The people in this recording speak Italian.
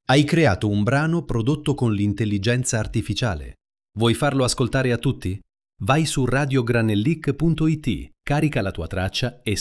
Hai creato un brano prodotto con l'intelligenza artificiale. Vuoi farlo ascoltare a tutti? Vai su radiogranellic.it, carica la tua traccia e